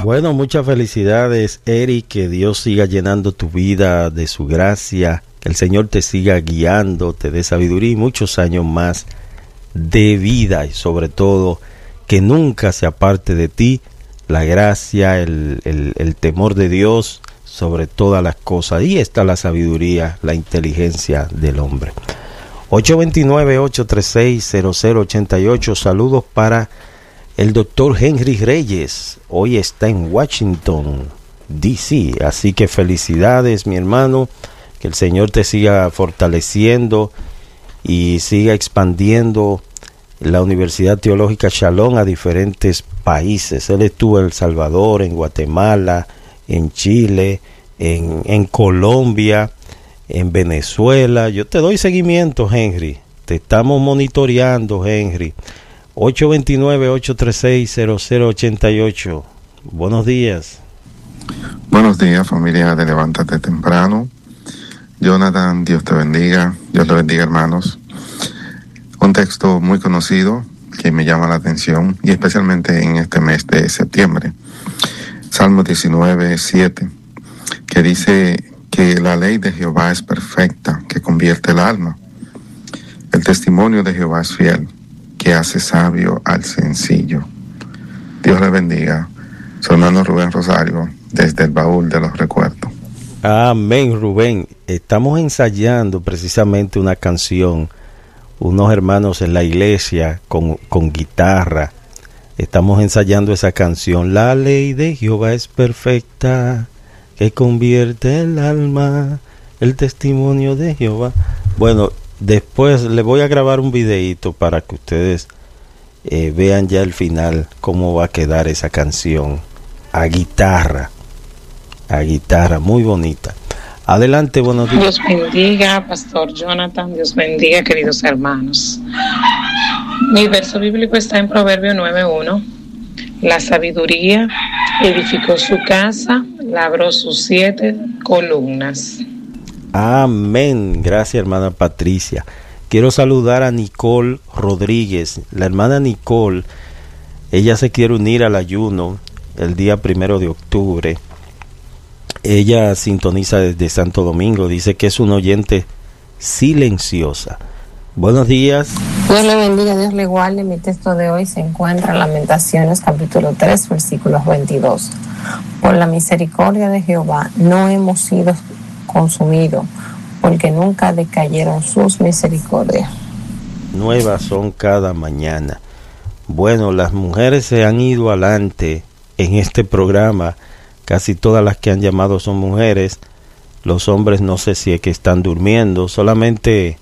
Bueno, muchas felicidades, Eric, que Dios siga llenando tu vida de su gracia, que el Señor te siga guiando, te dé sabiduría y muchos años más de vida, y sobre todo que nunca se aparte de ti la gracia, el temor de Dios sobre todas las cosas. Ahí está la sabiduría, la inteligencia del hombre. 829-836-0088. Saludos para el doctor Henry Reyes. Hoy está en Washington, D.C. Así que felicidades, mi hermano. Que el Señor te siga fortaleciendo y siga expandiendo la Universidad Teológica Shalom a diferentes países. Él estuvo en El Salvador, en Guatemala, en Chile, en Colombia, en Venezuela. Yo te doy seguimiento, Henry. Te estamos monitoreando, Henry. 829-836-0088. Buenos días. Buenos días, familia de Levántate Temprano. Jonathan, Dios te bendiga. Dios te bendiga, hermanos. Un texto muy conocido que me llama la atención, y especialmente en este mes de septiembre. Salmo 19:7, que dice que la ley de Jehová es perfecta, que convierte el alma. El testimonio de Jehová es fiel, que hace sabio al sencillo. Dios le bendiga. Su hermano Rubén Rosario, desde el baúl de los recuerdos. Amén, Rubén. Estamos ensayando precisamente una canción, unos hermanos en la iglesia con guitarra. Estamos ensayando esa canción. La ley de Jehová es perfecta, que convierte el alma. El testimonio de Jehová. Bueno, después le voy a grabar un videíto para que ustedes vean ya el final, cómo va a quedar esa canción. A guitarra, muy bonita. Adelante, buenos días. Dios bendiga, Pastor Jonathan. Dios bendiga, queridos hermanos. Mi verso bíblico está en Proverbio 9:1. La sabiduría edificó su casa, labró sus 7 columnas. Amén. Gracias, hermana Patricia. Quiero saludar a Nicole Rodríguez. La hermana Nicole, ella se quiere unir al ayuno el día 1 de octubre. Ella sintoniza desde Santo Domingo. Dice que es una oyente silenciosa. Buenos días. Dios le bendiga, Dios le guarde. Mi texto de hoy se encuentra en Lamentaciones capítulo 3, versículos 22. Por la misericordia de Jehová no hemos sido consumidos, porque nunca decayeron sus misericordias. Nuevas son cada mañana. Bueno, las mujeres se han ido adelante en este programa. Casi todas las que han llamado son mujeres. Los hombres no sé si es que están durmiendo. Solamente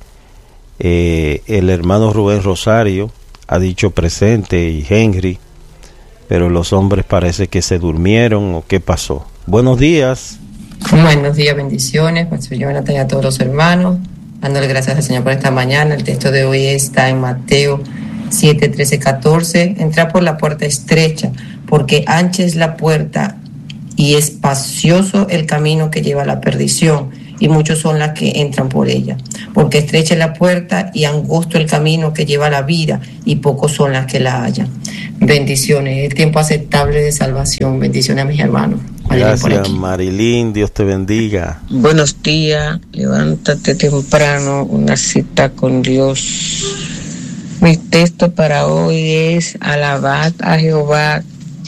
el hermano Rubén Rosario ha dicho presente, y Henry, pero los hombres parece que se durmieron o qué pasó. Buenos días. Buenos días, bendiciones, Pastor Jonathan y a todos los hermanos. Dándole gracias al Señor por esta mañana. El texto de hoy está en Mateo 7, 13, 14. Entra por la puerta estrecha, porque ancha es la puerta y espacioso el camino que lleva a la perdición, y muchos son las que entran por ella. Porque estrecha es la puerta y angosto el camino que lleva a la vida, y pocos son las que la hallan. Bendiciones, el tiempo aceptable de salvación. Bendiciones a mis hermanos. Gracias, Marilyn, Dios te bendiga. Buenos días, levántate temprano, una cita con Dios. Mi texto para hoy es: alabad a Jehová,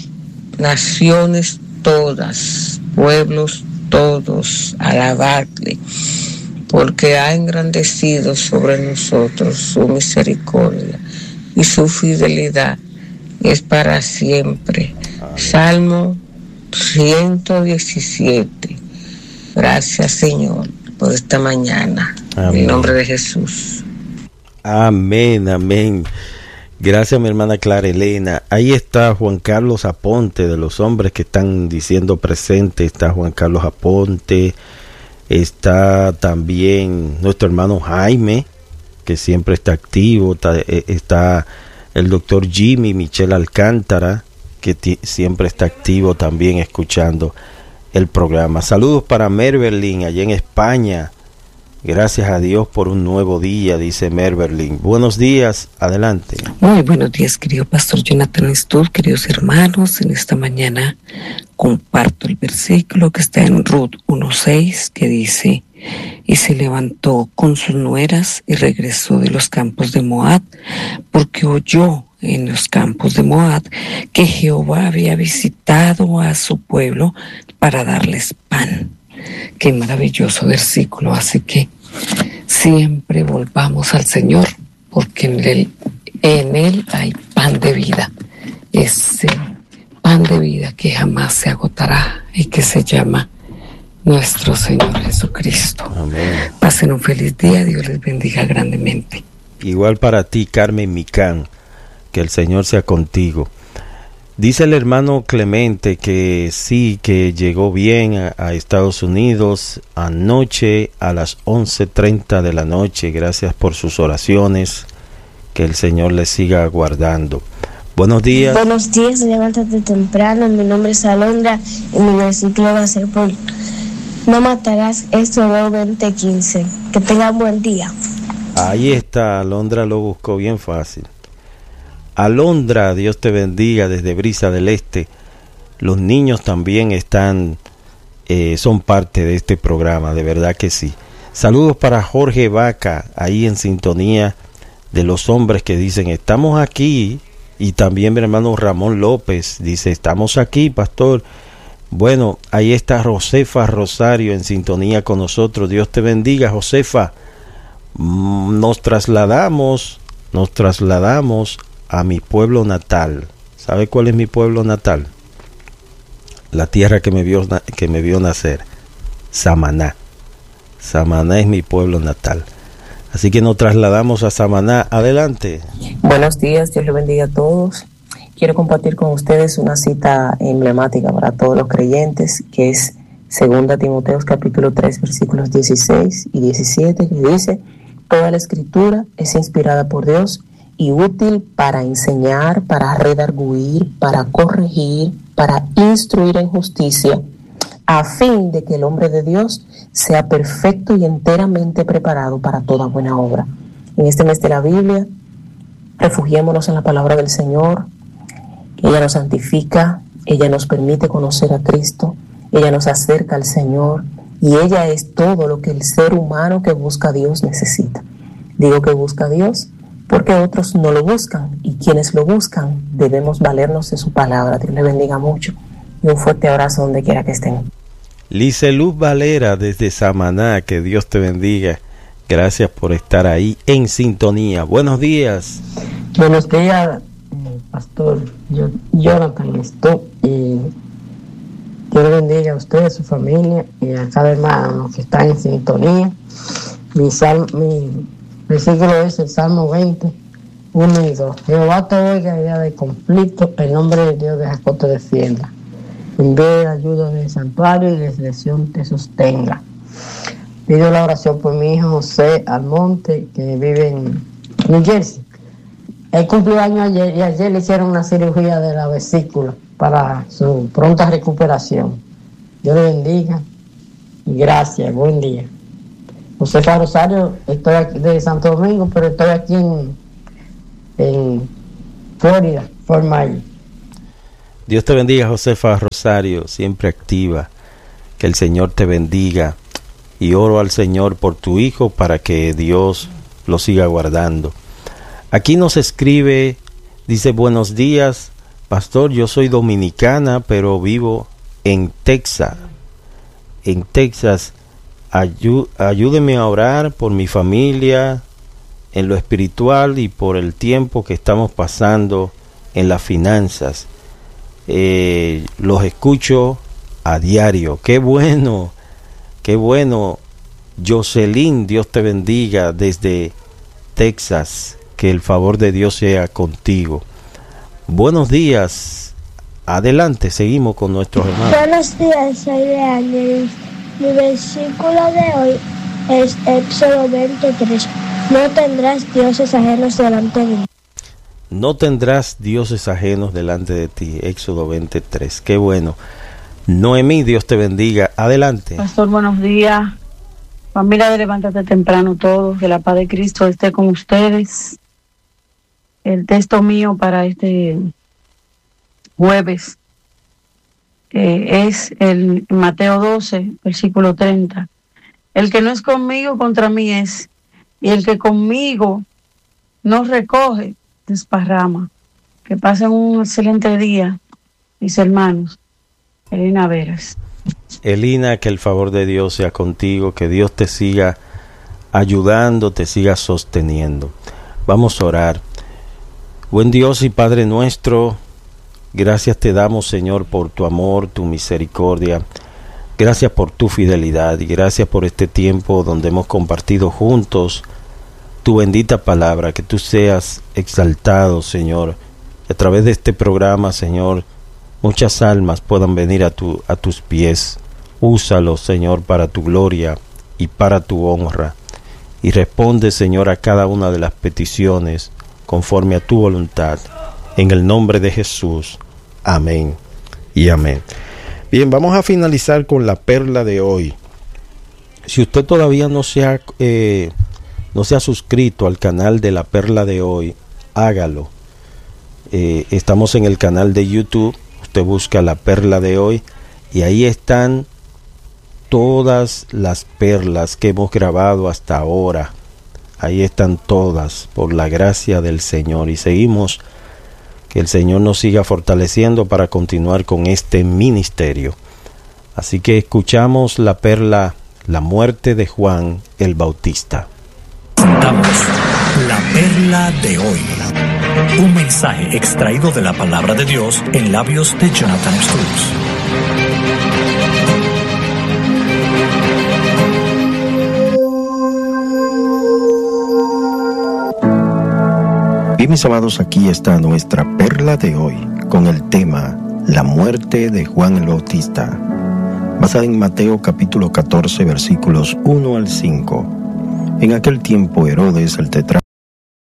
naciones todas, pueblos todos, alabadle, porque ha engrandecido sobre nosotros su misericordia, y su fidelidad es para siempre. Salmo 117. Gracias, Señor, por esta mañana. Amén. En el nombre de Jesús. Amén, amén. Gracias, mi hermana Clara Elena. Ahí está Juan Carlos Aponte, de los hombres que están diciendo presente. Está Juan Carlos Aponte. Está también nuestro hermano Jaime, que siempre está activo. Está el doctor Jimmy Michelle Alcántara, que siempre está activo también escuchando el programa. Saludos para Merberlin, allá en España. Gracias a Dios por un nuevo día, dice Merberlin. Buenos días, adelante. Muy buenos días, querido Pastor Jonathan Stud, queridos hermanos. En esta mañana comparto el versículo que está en Ruth 1:6, que dice: y se levantó con sus nueras y regresó de los campos de Moab, porque oyó en los campos de Moab que Jehová había visitado a su pueblo para darles pan. Qué maravilloso versículo. Así que siempre volvamos al Señor, porque en Él hay pan de vida. Ese pan de vida que jamás se agotará y que se llama nuestro Señor Jesucristo. Amén. Pasen un feliz día. Dios les bendiga grandemente. Igual para ti, Carmen Micán, que el Señor sea contigo. Dice el hermano Clemente que sí, que llegó bien a Estados Unidos anoche a las 11:30 de la noche. Gracias por sus oraciones. Que el Señor les siga guardando. Buenos días. Buenos días, levántate temprano. Mi nombre es Alondra y mi versículo va a ser por no matarás, Éxodo 20:15. Que tengan buen día. Ahí está, Alondra lo buscó bien fácil. Alondra, Dios te bendiga desde Brisa del Este. Los niños también son parte de este programa, de verdad que sí. Saludos para Jorge Vaca, ahí en sintonía de los hombres que dicen estamos aquí. Y también mi hermano Ramón López dice estamos aquí, pastor. Bueno, ahí está Josefa Rosario en sintonía con nosotros. Dios te bendiga, Josefa. Nos trasladamos a mi pueblo natal. ¿Sabe cuál es mi pueblo natal? La tierra que me vio nacer. Samaná. Samaná es mi pueblo natal. Así que nos trasladamos a Samaná. Adelante. Buenos días, Dios les bendiga a todos. Quiero compartir con ustedes una cita emblemática para todos los creyentes, que es 2 Timoteo capítulo 3, versículos 16 y 17, que dice: toda la escritura es inspirada por Dios y útil para enseñar, para redarguir, para corregir, para instruir en justicia, a fin de que el hombre de Dios sea perfecto y enteramente preparado para toda buena obra. En este mes de la Biblia, refugiémonos en la palabra del Señor. Ella nos santifica, ella nos permite conocer a Cristo, ella nos acerca al Señor, y ella es todo lo que el ser humano que busca a Dios necesita. Digo que busca a Dios porque otros no lo buscan, y quienes lo buscan debemos valernos de su palabra. Dios les bendiga mucho y un fuerte abrazo donde quiera que estén. Liceluz Valera desde Samaná, que Dios te bendiga. Gracias por estar ahí en sintonía. Buenos días. Buenos días, pastor Jonathan. Y Dios bendiga a usted, a su familia y a cada hermano que está en sintonía. Mi versículo es el Salmo 20, 1 y 2. Jehová te oiga en día de conflicto, el nombre de Dios de Jacob te defienda. Envíe la ayuda del santuario y la selección te sostenga. Pido la oración por mi hijo José Almonte, que vive en New Jersey. Él cumplió años ayer y ayer le hicieron una cirugía de la vesícula para su pronta recuperación. Dios le bendiga y gracias. Buen día. Josefa Rosario, estoy aquí de Santo Domingo, pero estoy aquí en Florida, Fort Myers. Dios te bendiga, Josefa Rosario, siempre activa. Que el Señor te bendiga. Y oro al Señor por tu hijo para que Dios lo siga guardando. Aquí nos escribe, dice: buenos días, pastor, yo soy dominicana, pero vivo en Texas. En Texas, ayúdeme a orar por mi familia en lo espiritual y por el tiempo que estamos pasando en las finanzas. Los escucho a diario. Qué bueno, qué bueno. Jocelyn, Dios te bendiga desde Texas. Que el favor de Dios sea contigo. Buenos días. Adelante, seguimos con nuestros hermanos. Buenos días, soy de Ángeles. Mi versículo de hoy es Éxodo 23. No tendrás dioses ajenos delante de mí. No tendrás dioses ajenos delante de ti. Éxodo 23. Qué bueno. Noemí, Dios te bendiga. Adelante. Pastor, buenos días. Familia de Levántate Temprano todos. Que la paz de Cristo esté con ustedes. El texto mío para este jueves es el Mateo 12, versículo 30. El que no es conmigo, contra mí es, y el que conmigo no recoge, desparrama. Que pasen un excelente día, mis hermanos. Elina Veras. Elina, que el favor de Dios sea contigo, que Dios te siga ayudando, te siga sosteniendo. Vamos a orar. Buen Dios y Padre nuestro, gracias te damos, Señor, por tu amor, tu misericordia. Gracias por tu fidelidad y gracias por este tiempo donde hemos compartido juntos tu bendita palabra. Que tú seas exaltado, Señor. A través de este programa, Señor, muchas almas puedan venir a tus pies. Úsalo, Señor, para tu gloria y para tu honra. Y responde, Señor, a cada una de las peticiones conforme a tu voluntad. En el nombre de Jesús. Amén y amén. Bien, vamos a finalizar con la perla de hoy. Si usted todavía no se ha suscrito al canal de la perla de hoy, hágalo. Estamos en el canal de YouTube. Usted busca la perla de hoy y ahí están todas las perlas que hemos grabado hasta ahora. Ahí están todas, por la gracia del Señor. Y seguimos, que el Señor nos siga fortaleciendo para continuar con este ministerio. Así que escuchamos la perla, la muerte de Juan el Bautista. Presentamos la perla de hoy. Un mensaje extraído de la palabra de Dios en labios de Jonathan Struz. Bien, mis amados, aquí está nuestra perla de hoy con el tema La muerte de Juan el Bautista, basada en Mateo capítulo 14 versículos 1 al 5. En aquel tiempo Herodes el tetrarca